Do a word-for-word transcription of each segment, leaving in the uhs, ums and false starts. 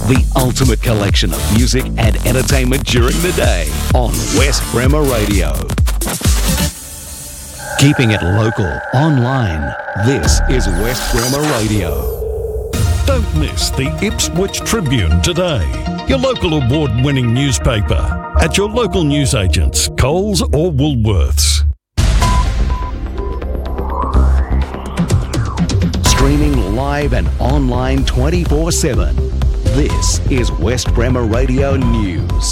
the ultimate collection of music and entertainment during the day on West Bremer Radio. Keeping it local, online, this is West Bremer Radio. Don't miss the Ipswich Tribune today, your local award-winning newspaper, at your local newsagents, Coles or Woolworths. Streaming live and online twenty-four seven. This is West Bremer Radio News.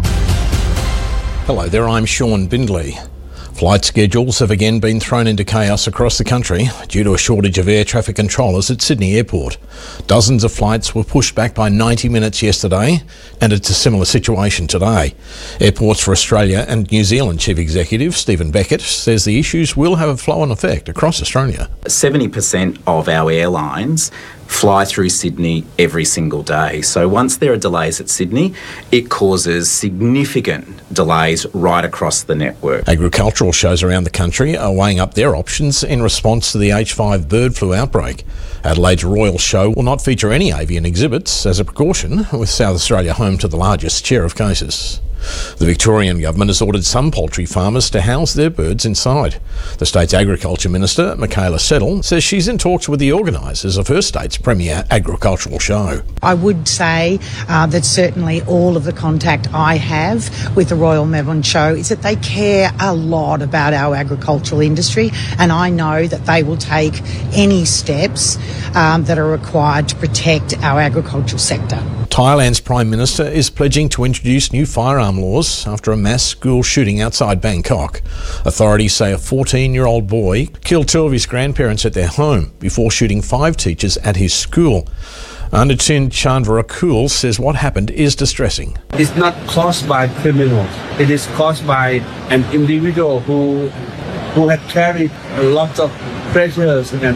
Hello there, I'm Sean Bindley. Flight schedules have again been thrown into chaos across the country due to a shortage of air traffic controllers at Sydney Airport. Dozens of flights were pushed back by ninety minutes yesterday, and it's a similar situation today. Airports for Australia and New Zealand Chief Executive Stephen Beckett says the issues will have a flow-on effect across Australia. seventy percent of our airlines fly through Sydney every single day. So once there are delays at Sydney, it causes significant delays right across the network. Agricultural shows around the country are weighing up their options in response to the H five bird flu outbreak. Adelaide's Royal Show will not feature any avian exhibits as a precaution, with South Australia home to the largest share of cases. The Victorian government has ordered some poultry farmers to house their birds inside. The state's Agriculture Minister, Michaela Settle, says she's in talks with the organisers of her state's premier agricultural show. I would say uh, that certainly all of the contact I have with the Royal Melbourne Show is that they care a lot about our agricultural industry, and I know that they will take any steps um, that are required to protect our agricultural sector. Thailand's Prime Minister is pledging to introduce new firearm laws after a mass school shooting outside Bangkok. Authorities say a fourteen-year-old boy killed two of his grandparents at their home before shooting five teachers at his school. Anutin Chandrakul says what happened is distressing. It's not caused by criminals. It is caused by an individual who who had carried a lot of pressures and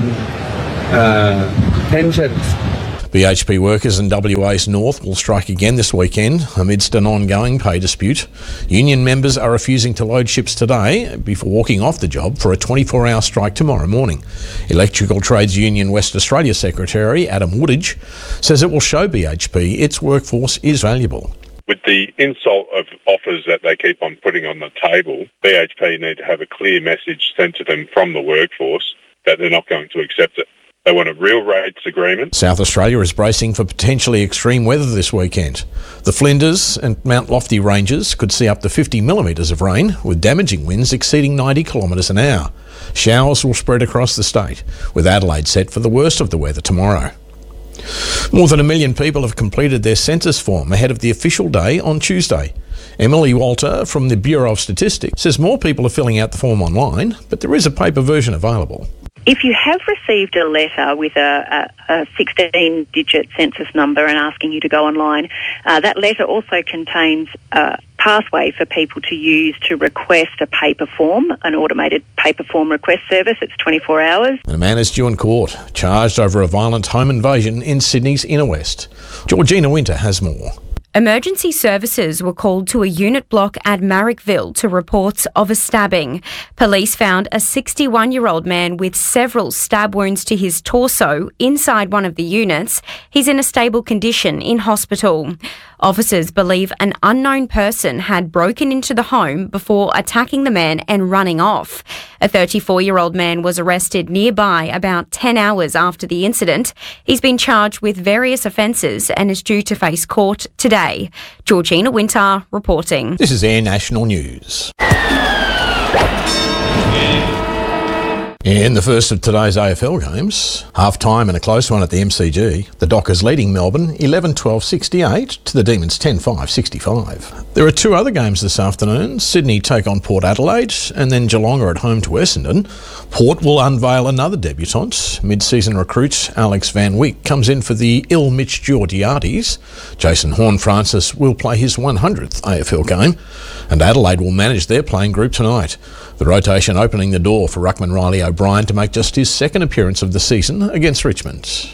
uh, tensions. B H P workers in W A's North will strike again this weekend amidst an ongoing pay dispute. Union members are refusing to load ships today before walking off the job for a twenty-four hour strike tomorrow morning. Electrical Trades Union West Australia Secretary Adam Woodage says it will show B H P its workforce is valuable. With the insult of offers that they keep on putting on the table, B H P need to have a clear message sent to them from the workforce that they're not going to accept it. They want a real rates agreement. South Australia is bracing for potentially extreme weather this weekend. The Flinders and Mount Lofty ranges could see up to fifty millimetres of rain, with damaging winds exceeding ninety kilometres an hour. Showers will spread across the state, with Adelaide set for the worst of the weather tomorrow. More than a million people have completed their census form ahead of the official day on Tuesday. Emily Walter from the Bureau of Statistics says more people are filling out the form online, but there is a paper version available. If you have received a letter with a, a sixteen-digit census number and asking you to go online, uh, that letter also contains a pathway for people to use to request a paper form, an automated paper form request service. It's twenty-four hours. And a man is due in court, charged over a violent home invasion in Sydney's inner west. Georgina Winter has more. Emergency services were called to a unit block at Marrickville to reports of a stabbing. Police found a sixty-one-year-old man with several stab wounds to his torso inside one of the units. He's in a stable condition in hospital. Officers believe an unknown person had broken into the home before attacking the man and running off. A thirty-four-year-old man was arrested nearby about ten hours after the incident. He's been charged with various offences and is due to face court today. Georgina Winter reporting. This is Air National News. In the first of today's A F L games, half-time and a close one at the M C G, the Dockers leading Melbourne eleven twelve sixty-eight to the Demons ten five sixty-five. There are two other games this afternoon. Sydney take on Port Adelaide and then Geelong are at home to Essendon. Port will unveil another debutant. Mid-season recruit Alex Van Wyk comes in for the ill Mitch Georgiades. Jason Horne-Francis will play his one hundredth A F L game, and Adelaide will manage their playing group tonight. The rotation opening the door for ruckman Riley O'Brien to make just his second appearance of the season against Richmond.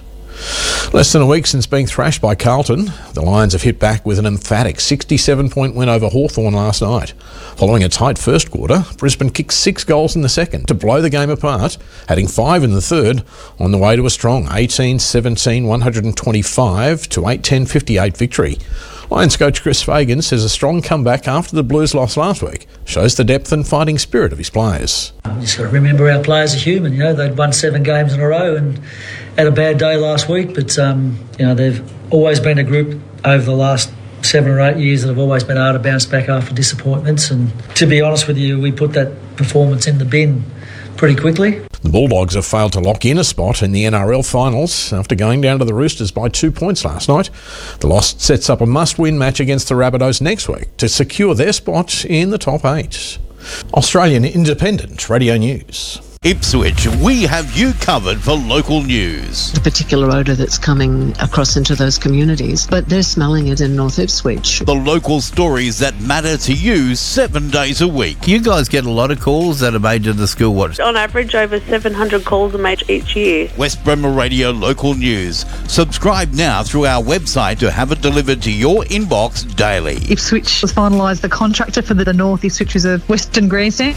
Less than a week since being thrashed by Carlton, the Lions have hit back with an emphatic sixty-seven point win over Hawthorn last night. Following a tight first quarter, Brisbane kicked six goals in the second to blow the game apart, adding five in the third, on the way to a strong eighteen seventeen one twenty-five to eight ten fifty-eight victory. Lions coach Chris Fagan says a strong comeback after the Blues lost last week shows the depth and fighting spirit of his players. You just got to remember our players are human. You know, they'd won seven games in a row and had a bad day last week, but um, you know, they've always been a group over the last seven or eight years that have always been able to bounce back after disappointments. And to be honest with you, we put that performance in the bin pretty quickly. The Bulldogs have failed to lock in a spot in the N R L finals after going down to the Roosters by two points last night. The loss sets up a must-win match against the Rabbitohs next week to secure their spot in the top eight. Australian Independent Radio News. Ipswich, we have you covered for local news. The particular odour that's coming across into those communities, but they're smelling it in North Ipswich. The local stories that matter to you seven days a week. You guys get a lot of calls that are made to the school watch. On average, over seven hundred calls are made each year. West Bremer Radio Local News. Subscribe now through our website to have it delivered to your inbox daily. Ipswich has finalised the contractor for the North Ipswich Reserve Western Grandstand.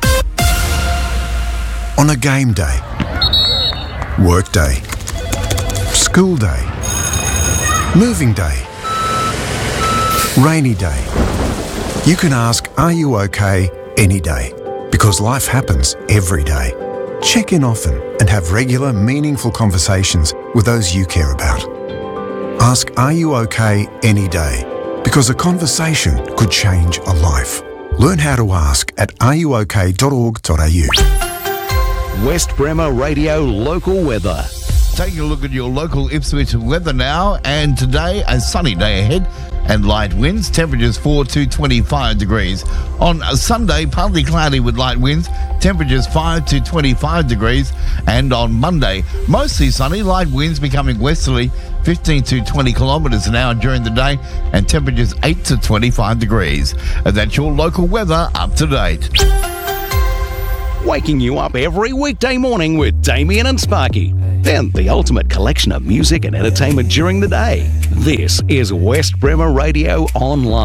On a game day, work day, school day, moving day, rainy day, you can ask, are you okay, any day? Because life happens every day. Check in often and have regular, meaningful conversations with those you care about. Ask, are you okay, any day? Because a conversation could change a life. Learn how to ask at are you okay dot org dot a u. West Bremer Radio Local Weather. Taking a look at your local Ipswich weather now, and today a sunny day ahead and light winds, temperatures four to twenty-five degrees. On Sunday, partly cloudy with light winds, temperatures five to twenty-five degrees. And on Monday, mostly sunny, light winds becoming westerly, fifteen to twenty kilometres an hour during the day, and temperatures eight to twenty-five degrees. And that's your local weather up to date. Waking you up every weekday morning with Damien and Sparky. Then the ultimate collection of music and entertainment during the day. This is West Bremer Radio Online.